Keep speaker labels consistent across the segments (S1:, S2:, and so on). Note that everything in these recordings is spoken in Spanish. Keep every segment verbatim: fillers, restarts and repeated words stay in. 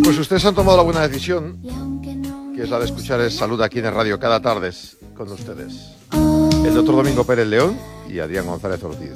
S1: Pues ustedes han tomado la buena decisión, que es la de escuchar Es Salud aquí en Radio cada tarde con ustedes. El doctor Domingo Pérez León y Adrián González Ortiz.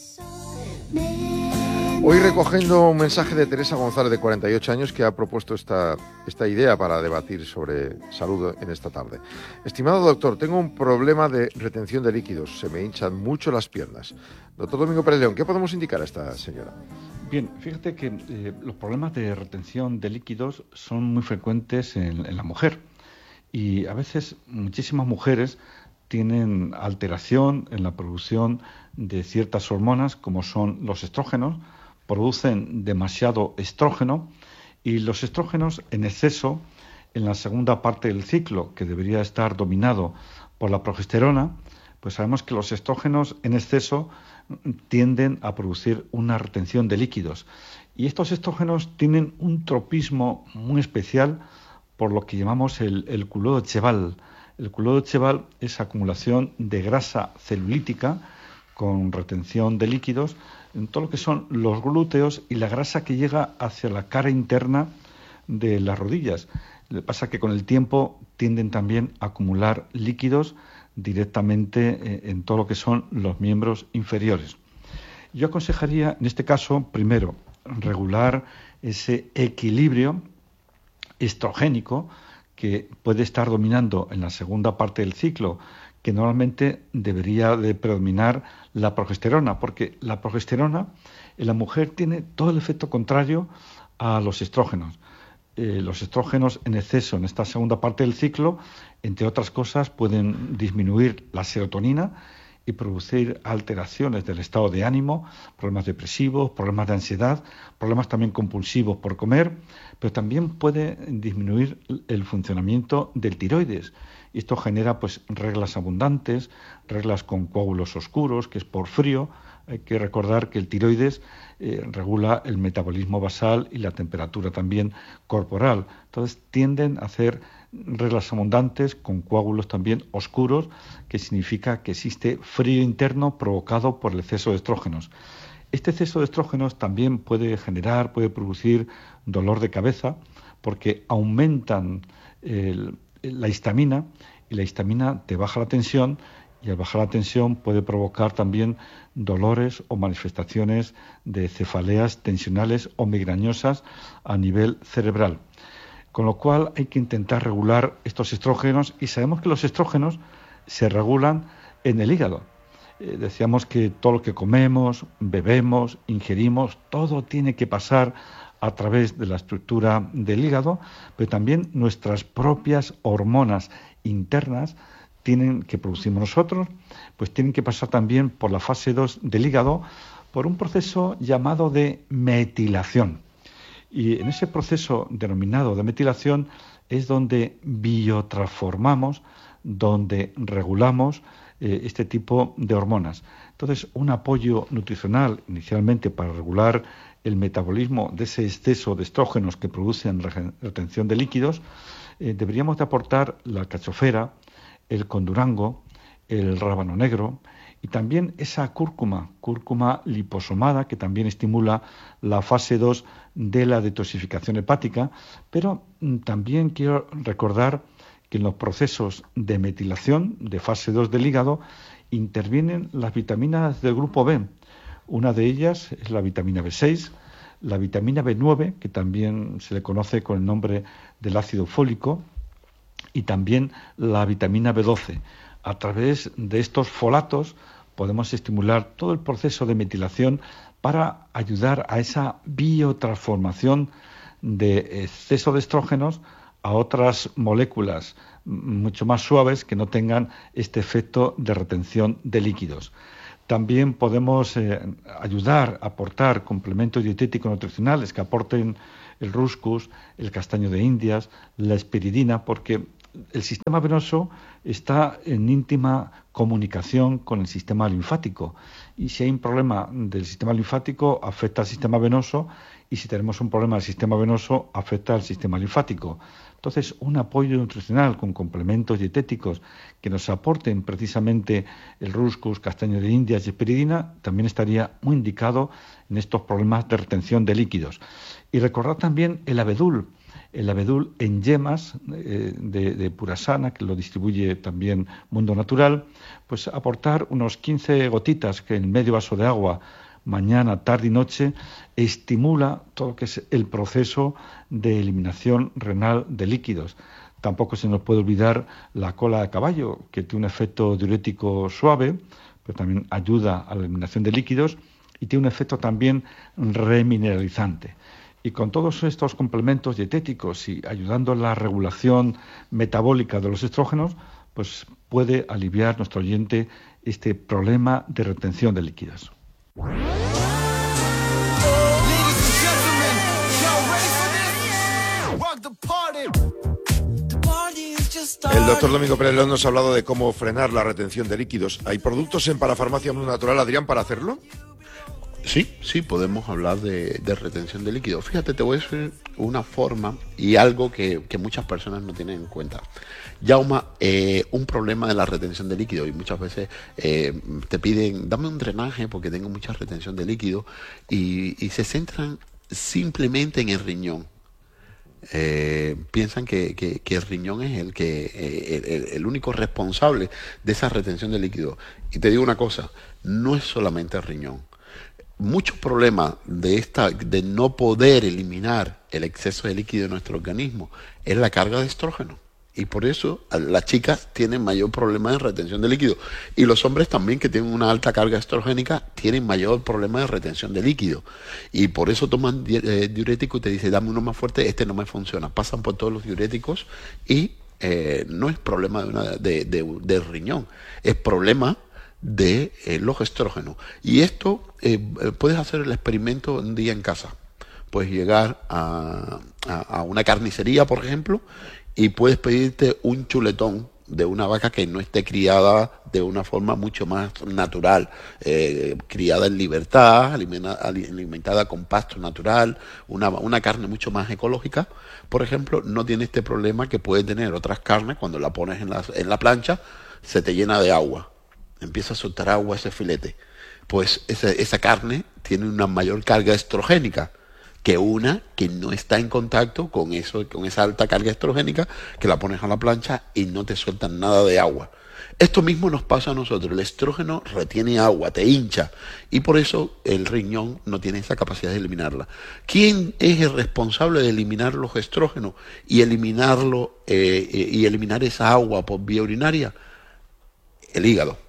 S1: Hoy recogiendo un mensaje de Teresa González, de cuarenta y ocho años, que ha propuesto esta, esta idea para debatir sobre salud en esta tarde. Estimado doctor, tengo un problema de retención de líquidos. Se me hinchan mucho las piernas. Doctor Domingo Pérez León, ¿qué podemos indicar a esta señora?
S2: Bien, fíjate que eh, los problemas de retención de líquidos son muy frecuentes en, en la mujer. Y a veces muchísimas mujeres tienen alteración en la producción de ciertas hormonas, como son los estrógenos. Producen demasiado estrógeno, y los estrógenos en exceso en la segunda parte del ciclo, que debería estar dominado por la progesterona, pues sabemos que los estrógenos en exceso tienden a producir una retención de líquidos. Y estos estrógenos tienen un tropismo muy especial por lo que llamamos el, el culot de Cheval. El culot de Cheval es acumulación de grasa celulítica con retención de líquidos en todo lo que son los glúteos y la grasa que llega hacia la cara interna de las rodillas. Le pasa que con el tiempo tienden también a acumular líquidos directamente en todo lo que son los miembros inferiores. Yo aconsejaría, en este caso, primero, regular ese equilibrio estrogénico que puede estar dominando en la segunda parte del ciclo, que normalmente debería de predominar la progesterona, porque la progesterona en la mujer tiene todo el efecto contrario a los estrógenos. Eh, los estrógenos en exceso en esta segunda parte del ciclo, entre otras cosas, pueden disminuir la serotonina y producir alteraciones del estado de ánimo, problemas depresivos, problemas de ansiedad, problemas también compulsivos por comer, pero también puede disminuir el funcionamiento del tiroides. Y esto genera pues reglas abundantes, reglas con coágulos oscuros, que es por frío. Hay que recordar que el tiroides eh, regula el metabolismo basal y la temperatura también corporal. Entonces tienden a hacer reglas abundantes con coágulos también oscuros, que significa que existe frío interno provocado por el exceso de estrógenos. Este exceso de estrógenos también puede generar, puede producir dolor de cabeza, porque aumentan el, la histamina, y la histamina te baja la tensión, y al bajar la tensión puede provocar también dolores o manifestaciones de cefaleas tensionales o migrañosas a nivel cerebral. Con lo cual hay que intentar regular estos estrógenos, y sabemos que los estrógenos se regulan en el hígado. Eh, decíamos que todo lo que comemos, bebemos, ingerimos, todo tiene que pasar a través de la estructura del hígado, pero también nuestras propias hormonas internas tienen que producimos nosotros, pues tienen que pasar también por la fase dos del hígado, por un proceso llamado de metilación. Y en ese proceso denominado de metilación es donde biotransformamos, donde regulamos eh, este tipo de hormonas. Entonces, un apoyo nutricional inicialmente para regular el metabolismo de ese exceso de estrógenos que producen retención de líquidos, eh, deberíamos de aportar la cachofera, el condurango, el rábano negro, y también esa cúrcuma, cúrcuma liposomada, que también estimula la fase dos de la detoxificación hepática, pero también quiero recordar que en los procesos de metilación de fase dos del hígado intervienen las vitaminas del grupo B. Una de ellas es la vitamina B seis, la vitamina B nueve, que también se le conoce con el nombre del ácido fólico, y también la vitamina B doce. A través de estos folatos podemos estimular todo el proceso de metilación para ayudar a esa biotransformación de exceso de estrógenos a otras moléculas mucho más suaves que no tengan este efecto de retención de líquidos. También podemos eh, ayudar a aportar complementos dietéticos nutricionales que aporten el ruscus, el castaño de Indias, la espiridina, porque el sistema venoso está en íntima comunicación con el sistema linfático, y si hay un problema del sistema linfático afecta al sistema venoso, y si tenemos un problema del sistema venoso afecta al sistema linfático. Entonces, un apoyo nutricional con complementos dietéticos que nos aporten precisamente el ruscus, castaño de Indias y espiridina también estaría muy indicado en estos problemas de retención de líquidos. Y recordar también el abedul. el abedul en yemas eh, de, de Purasana, que lo distribuye también Mundo Natural, pues aportar unos quince gotitas que en medio vaso de agua mañana, tarde y noche, estimula todo lo que es el proceso de eliminación renal de líquidos. Tampoco se nos puede olvidar la cola de caballo, que tiene un efecto diurético suave, pero también ayuda a la eliminación de líquidos y tiene un efecto también remineralizante. Y con todos estos complementos dietéticos y ayudando a la regulación metabólica de los estrógenos, pues puede aliviar nuestro oyente este problema de retención de líquidos.
S1: El doctor Domingo Pérez León nos ha hablado de cómo frenar la retención de líquidos. ¿Hay productos en Parafarmacia Mundo Natural, Adrián, para hacerlo?
S3: Sí, sí, podemos hablar de, de retención de líquidos. Fíjate, te voy a decir una forma y algo que, que muchas personas no tienen en cuenta. Yauma, eh, un problema de la retención de líquido, y muchas veces eh, te piden, dame un drenaje porque tengo mucha retención de líquido, y, y se centran simplemente en el riñón. Eh, piensan que, que, que el riñón es el que eh, el, el único responsable de esa retención de líquido. Y te digo una cosa, no es solamente el riñón. Muchos problemas de esta de no poder eliminar el exceso de líquido en nuestro organismo es la carga de estrógeno. Y por eso las chicas tienen mayor problema de retención de líquido. Y los hombres también, que tienen una alta carga estrogénica, tienen mayor problema de retención de líquido. Y por eso toman eh, diurético y te dicen, dame uno más fuerte, este no me funciona. Pasan por todos los diuréticos y eh, no es problema de, una, de, de, de riñón, es problema de eh, los estrógenos. Y esto, eh, puedes hacer el experimento un día en casa. Puedes llegar a, a, a una carnicería, por ejemplo, y puedes pedirte un chuletón de una vaca que no esté criada de una forma mucho más natural, eh, criada en libertad, alimenta, alimentada con pasto natural, una, una carne mucho más ecológica, por ejemplo, no tiene este problema que puede tener otras carnes. Cuando la pones en la, en la plancha, se te llena de agua, empieza a soltar agua ese filete. Pues esa, esa carne tiene una mayor carga estrogénica que una que no está en contacto con eso, con esa alta carga estrogénica, que la pones a la plancha y no te sueltan nada de agua. Esto mismo nos pasa a nosotros. El estrógeno retiene agua, te hincha, y por eso el riñón no tiene esa capacidad de eliminarla. ¿Quién es el responsable de eliminar los estrógenos y eliminarlo eh, y eliminar esa agua por vía urinaria? El hígado.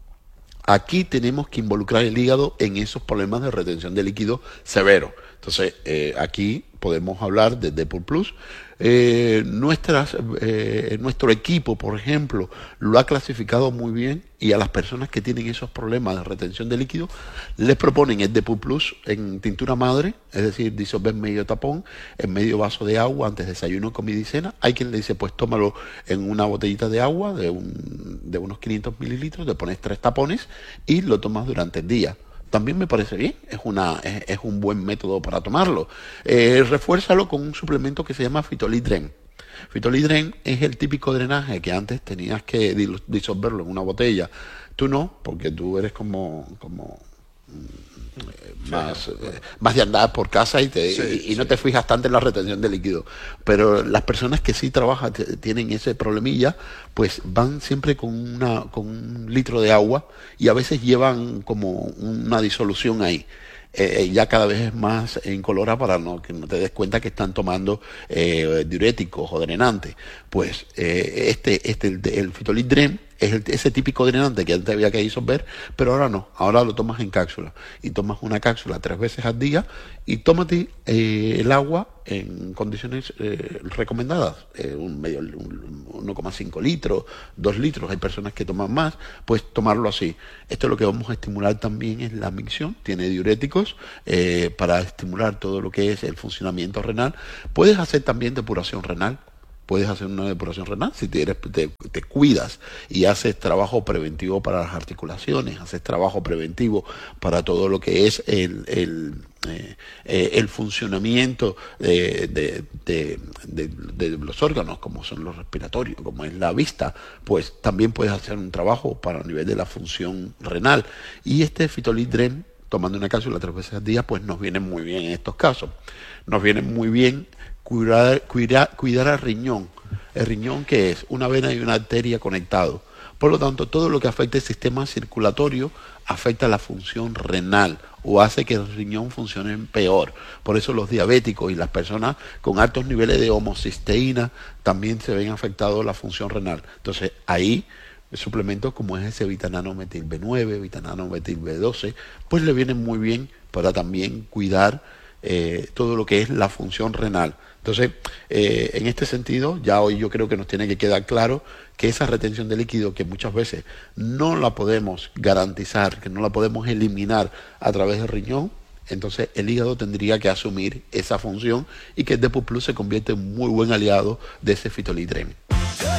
S3: Aquí tenemos que involucrar el hígado en esos problemas de retención de líquido severo. Entonces, eh, aquí podemos hablar de Depur Plus. Eh, nuestras, eh, nuestro equipo, por ejemplo, lo ha clasificado muy bien, y a las personas que tienen esos problemas de retención de líquido les proponen el Depur Plus en tintura madre, es decir, disolver medio tapón en medio vaso de agua antes de desayuno, comida y cena. Hay quien le dice, pues tómalo en una botellita de agua de, un, de unos quinientos mililitros, le pones tres tapones y lo tomas durante el día. También me parece bien, es, una, es, es un buen método para tomarlo. Eh, refuérzalo con un suplemento que se llama Fitolidren. Fitolidren es el típico drenaje que antes tenías que disolverlo en una botella. Tú no, porque tú eres como... como más, eh, más de andar por casa y, te, sí, y, y sí. no te fijas tanto en la retención de líquido. Pero las personas que sí trabajan, t- tienen ese problemilla, pues van siempre con, una, con un litro de agua, y a veces llevan como una disolución ahí. Eh, ya cada vez es más incolora para no, que no te des cuenta que están tomando eh, diuréticos o drenantes. Pues eh, este, este el, el Fitolidren es el, ese típico drenante que antes había que disolver, pero ahora no, ahora lo tomas en cápsula, y tomas una cápsula tres veces al día, y tómate eh, el agua en condiciones eh, recomendadas, eh, un medio, un, uno coma cinco litros, dos litros, hay personas que toman más, pues tomarlo así. Esto lo que vamos a estimular también es la micción, tiene diuréticos eh, para estimular todo lo que es el funcionamiento renal. Puedes hacer también depuración renal. Puedes hacer una depuración renal si te, te, te cuidas y haces trabajo preventivo para las articulaciones, haces trabajo preventivo para todo lo que es el, el, eh, eh, el funcionamiento de, de, de, de, de los órganos, como son los respiratorios, como es la vista. Pues también puedes hacer un trabajo para el nivel de la función renal. Y este Fitolidren, tomando una cápsula tres veces al día, pues nos viene muy bien en estos casos. Nos viene muy bien cuidar, cuidar, cuidar al riñón. El riñón, ¿qué es? Una vena y una arteria conectados. Por lo tanto, todo lo que afecta el sistema circulatorio afecta la función renal o hace que el riñón funcione peor. Por eso los diabéticos y las personas con altos niveles de homocisteína también se ven afectados la función renal. Entonces, ahí suplementos como es ese vitanano metil B nueve, vitanano metil B doce, pues le vienen muy bien para también cuidar eh, todo lo que es la función renal. Entonces, eh, en este sentido, ya hoy yo creo que nos tiene que quedar claro que esa retención de líquido, que muchas veces no la podemos garantizar, que no la podemos eliminar a través del riñón, entonces el hígado tendría que asumir esa función y que el Depur Plus se convierte en un muy buen aliado de ese fitolitren.